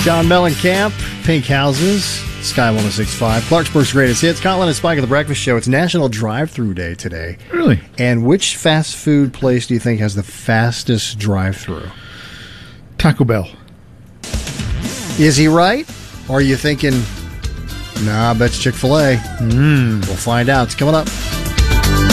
John Mellencamp, Pink Houses, Sky 106.5, Clarksburg's Greatest Hits, Colin and Spike of the Breakfast Show. It's National Drive-Thru Day today. Really? And which fast food place do you think has the fastest drive-thru? Taco Bell. Is he right? Or are you thinking, nah, I bet it's Chick-fil-A? We'll find out. It's coming up.